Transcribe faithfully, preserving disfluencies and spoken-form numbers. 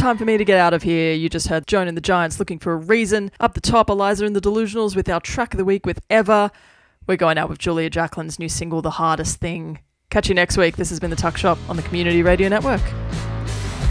Time for me to get out of here. You just heard Joan and the Giants, Looking for a Reason. Up the top, Eliza and the Delusionals with our track of the week with Ever. We're going out with Julia Jacqueline's new single, The Hardest Thing. Catch you next week. This has been The Tuck Shop on the Community Radio Network.